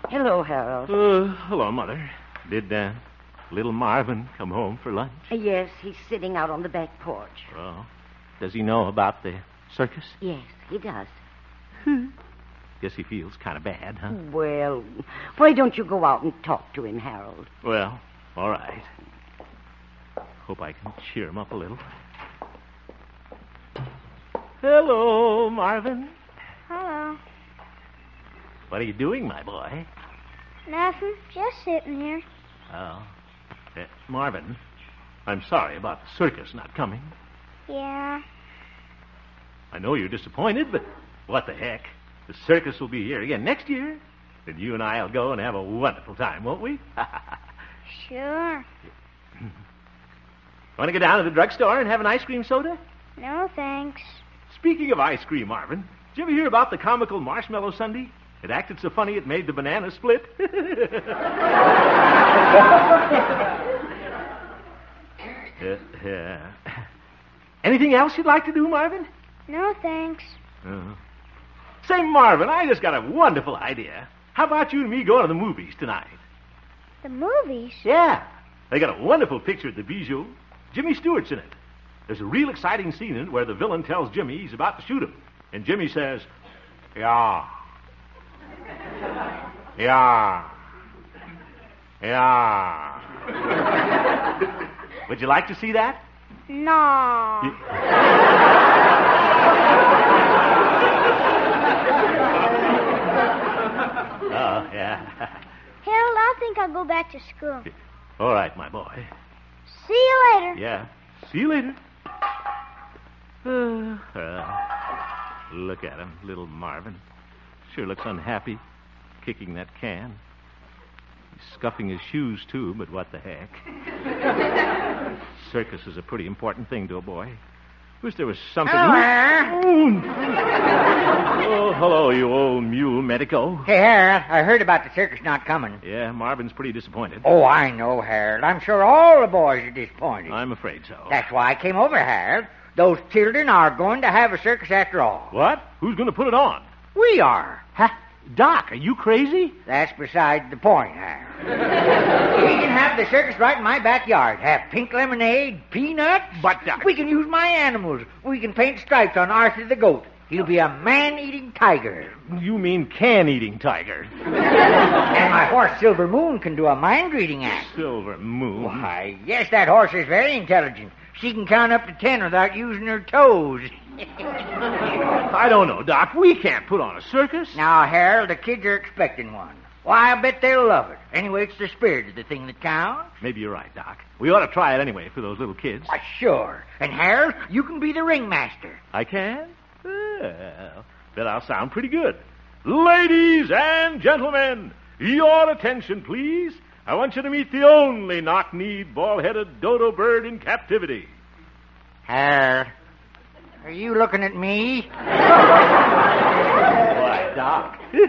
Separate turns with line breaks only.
Hello, Harold.
Hello, Mother. Did little Marvin come home for lunch?
Yes, he's sitting out on the back porch.
Oh. Does he know about the circus?
Yes, he does.
Guess he feels kind of bad, huh?
Well, why don't you go out and talk to him, Harold?
Well, all right. Hope I can cheer him up a little. Hello, Marvin.
Hello.
What are you doing, my boy?
Nothing. Just sitting here.
Oh. Marvin, I'm sorry about the circus not coming.
Yeah.
I know you're disappointed, but what the heck? The circus will be here again next year. Then you and I will go and have a wonderful time, won't we?
Sure.
Want to go down to the drugstore and have an ice cream soda?
No, thanks.
Speaking of ice cream, Marvin, did you ever hear about the comical Marshmallow Sundae? It acted so funny it made the banana split. Anything else you'd like to do, Marvin?
No, thanks.
Say, Marvin, I just got a wonderful idea. How about you and me going to the movies tonight?
The movies?
Yeah. They got a wonderful picture at the Bijou. Jimmy Stewart's in it. There's a real exciting scene in it where the villain tells Jimmy he's about to shoot him. And Jimmy says, yeah. Yeah. Yeah. Would you like to see that?
No.
Oh, yeah.
Harold, I think I'll go back to school.
All right, my boy.
See you later.
Yeah. See you later. Look at him, little Marvin. Sure looks unhappy, kicking that can. He's scuffing his shoes, too, but what the heck. Circus is a pretty important thing to a boy. Wish there was something... Oh, hello, you old mule medico.
Hey, Harold, I heard about the circus not coming.
Yeah, Marvin's pretty disappointed.
Oh, I know, Harold. I'm sure all the boys are disappointed.
I'm afraid so.
That's why I came over, Harold. Those children are going to have a circus after all.
What? Who's going to put it on?
We are.
Huh? Doc, are you crazy?
That's beside the point, Harold. We can have the circus right in my backyard. Have pink lemonade, peanuts.
But, Doc...
We can use my animals. We can paint stripes on Arthur the goat. He'll be a man-eating tiger.
You mean can-eating tiger.
And my horse, Silver Moon, can do a mind-reading act.
Silver Moon?
Why, yes, that horse is very intelligent. She can count up to 10 without using her toes.
I don't know, Doc. We can't put on a circus.
Now, Harold, the kids are expecting one. Why, I bet they'll love it. Anyway, it's the spirit of the thing that counts.
Maybe you're right, Doc. We ought to try it anyway for those little kids.
Why, sure. And, Harold, you can be the ringmaster.
I can? Well, then I'll sound pretty good. Ladies and gentlemen, your attention, please. I want you to meet the only knock-kneed, ball-headed dodo bird in captivity.
Harold, are you looking at me?
Why, Doc.